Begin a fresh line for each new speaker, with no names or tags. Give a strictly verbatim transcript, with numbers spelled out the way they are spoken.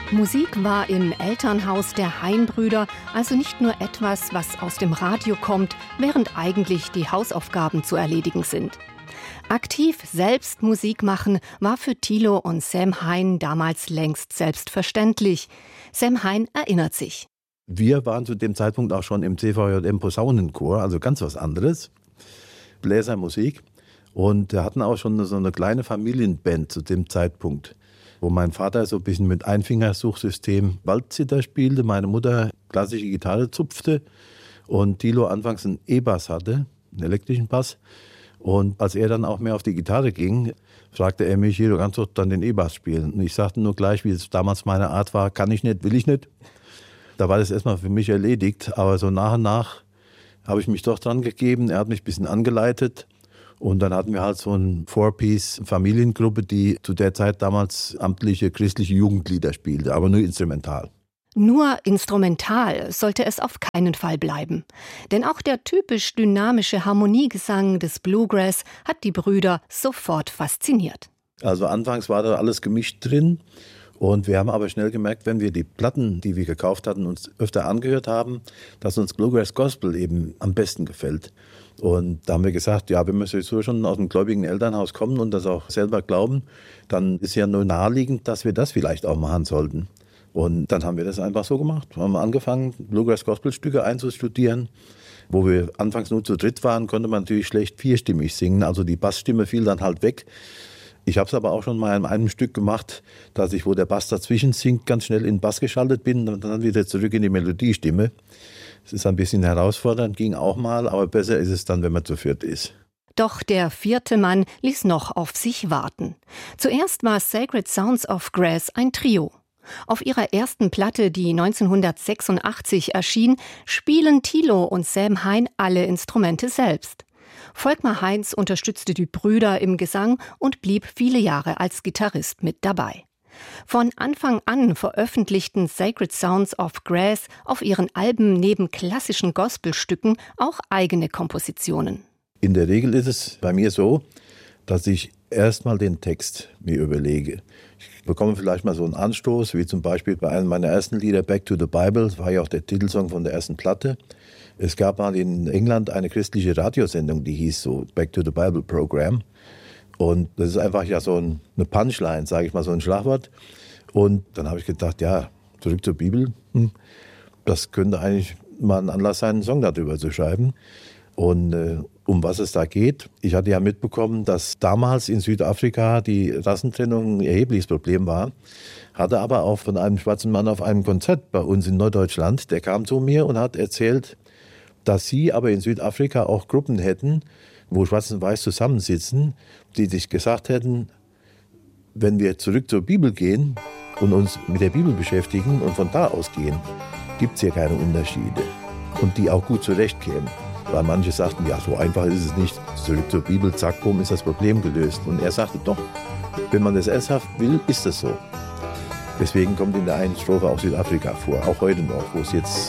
Musik war im Elternhaus der Hein-Brüder also nicht nur etwas, was aus dem Radio kommt, während eigentlich die Hausaufgaben zu erledigen sind. Aktiv selbst Musik machen war für Thilo und Sam Hein damals längst selbstverständlich. Sam Hein erinnert sich.
Wir waren zu dem Zeitpunkt auch schon im C V J M Posaunenchor, also ganz was anderes. Bläsermusik. Und wir hatten auch schon so eine kleine Familienband zu dem Zeitpunkt, wo mein Vater so ein bisschen mit Einfingersuchsystem Waldzither spielte, meine Mutter klassische Gitarre zupfte und Thilo anfangs einen E-Bass hatte, einen elektrischen Bass. Und als er dann auch mehr auf die Gitarre ging, fragte er mich, hier, du kannst doch dann den E-Bass spielen. Und ich sagte nur gleich, wie es damals meine Art war, kann ich nicht, will ich nicht. Da war das erstmal für mich erledigt, aber so nach und nach habe ich mich doch dran gegeben. Er hat mich ein bisschen angeleitet. Und dann hatten wir halt so eine Four-Piece-Familiengruppe, die zu der Zeit damals amtliche christliche Jugendlieder spielte, aber nur instrumental.
Nur instrumental sollte es auf keinen Fall bleiben. Denn auch der typisch dynamische Harmoniegesang des Bluegrass hat die Brüder sofort fasziniert.
Also anfangs war da alles gemischt drin. Und wir haben aber schnell gemerkt, wenn wir die Platten, die wir gekauft hatten, uns öfter angehört haben, dass uns Bluegrass Gospel eben am besten gefällt. Und da haben wir gesagt, ja, wenn wir sowieso schon aus dem gläubigen Elternhaus kommen und das auch selber glauben, dann ist ja nur naheliegend, dass wir das vielleicht auch machen sollten. Und dann haben wir das einfach so gemacht. Wir haben angefangen, Bluegrass Gospel Stücke einzustudieren. Wo wir anfangs nur zu dritt waren, konnte man natürlich schlecht vierstimmig singen. Also die Bassstimme fiel dann halt weg. Ich habe es aber auch schon mal in einem Stück gemacht, dass ich, wo der Bass dazwischen singt, ganz schnell in den Bass geschaltet bin und dann wieder zurück in die Melodiestimme. Es ist ein bisschen herausfordernd, ging auch mal, aber besser ist es dann, wenn man zu viert ist.
Doch der vierte Mann ließ noch auf sich warten. Zuerst war Sacred Sounds of Grass ein Trio. Auf ihrer ersten Platte, die neunzehnhundertsechsundachtzig erschien, spielen Thilo und Sam Hein alle Instrumente selbst. Volkmar Heinz unterstützte die Brüder im Gesang und blieb viele Jahre als Gitarrist mit dabei. Von Anfang an veröffentlichten Sacred Sounds of Grass auf ihren Alben neben klassischen Gospelstücken auch eigene Kompositionen.
In der Regel ist es bei mir so, dass ich erstmal den Text mir überlege. Ich bekomme vielleicht mal so einen Anstoß, wie zum Beispiel bei einem meiner ersten Lieder, Back to the Bible, das war ja auch der Titelsong von der ersten Platte. Es gab mal in England eine christliche Radiosendung, die hieß so Back to the Bible Program. Und das ist einfach ja so eine Punchline, sage ich mal, so ein Schlagwort. Und dann habe ich gedacht, ja, zurück zur Bibel, hm, das könnte eigentlich mal ein Anlass sein, einen Song darüber zu schreiben. Und äh, um was es da geht, ich hatte ja mitbekommen, dass damals in Südafrika die Rassentrennung ein erhebliches Problem war, hatte aber auch von einem schwarzen Mann auf einem Konzert bei uns in Norddeutschland, der kam zu mir und hat erzählt, dass sie aber in Südafrika auch Gruppen hätten, wo Schwarz und Weiß zusammensitzen, die sich gesagt hätten, wenn wir zurück zur Bibel gehen und uns mit der Bibel beschäftigen und von da aus gehen, gibt es hier keine Unterschiede und die auch gut zurechtkämen. Weil manche sagten, ja, so einfach ist es nicht. Zurück zur Bibel, zack, bumm, ist das Problem gelöst. Und er sagte, doch, wenn man das ernsthaft will, ist das so. Deswegen kommt in der einen Strophe auch Südafrika vor, auch heute noch, wo es jetzt